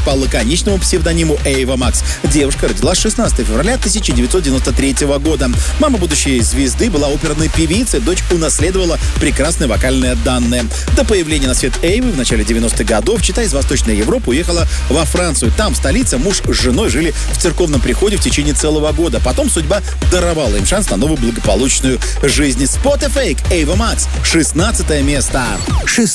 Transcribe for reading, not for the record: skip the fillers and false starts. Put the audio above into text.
по лаконичному псевдониму Эйва Макс. Девушка родилась 16 февраля 1993 года. Мама будущей звезды была оперной певицей, дочь унаследовала прекрасные вокальные данные. До появления на свет Эйвы в начале 90-х годов чита из Восточной Европы уехала во Францию. Там, в столице, муж с женой жили в церковном приходе в течение целого года. Потом судьба даровала им шанс на новую благополучную жизнь. Spot a Fake, Эйва Макс, 16 место.